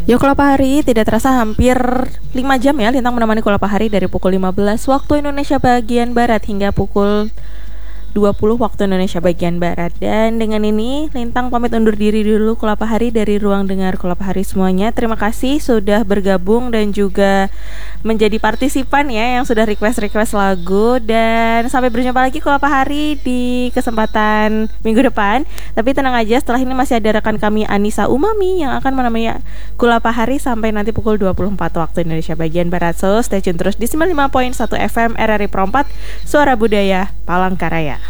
Yuk Kulapa Hari, tidak terasa hampir 5 jam ya Lintang menemani Kulapa Hari dari pukul 15 waktu Indonesia bagian Barat hingga pukul 20 waktu Indonesia bagian Barat. Dan dengan ini Lintang pamit undur diri dulu Kulapa Hari dari ruang dengar Kulapa Hari semuanya. Terima kasih sudah bergabung dan juga menjadi partisipan ya yang sudah request lagu. Dan sampai berjumpa lagi Kulapa Hari di kesempatan minggu depan. Tapi tenang aja, setelah ini masih ada rekan kami Anissa Umami yang akan menemani Kulapa Hari sampai nanti pukul 24 waktu Indonesia bagian Barat. So stay tune terus di 95.1 FM RRI Pro 4, Suara Budaya Palangkaraya.